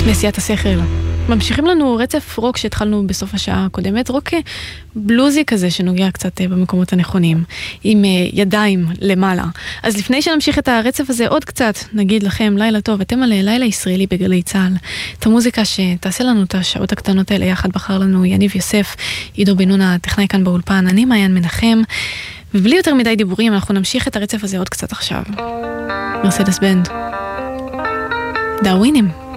נסיעת השכל. ממשיכים לנו רצף רוק שהתחלנו בסוף השעה הקודמת, רוק בלוזי כזה שנוגע קצת במקומות הנכונים, עם ידיים למעלה. אז לפני שנמשיך את הרצף הזה עוד קצת, נגיד לכם לילה טוב, אתם על לילה ישראלי בגלי צהל. את המוזיקה שתעשה לנו את השעות הקטנות האלה יחד בחר לנו יניב יוסף, עידו בן נון הטכנאי כאן באולפן, אני מעיין מנחם, ובלי יותר מדי דיבורים אנחנו נמשיך את הרצף הזה עוד קצת עכשיו. מרסדס בנד. דרווינים.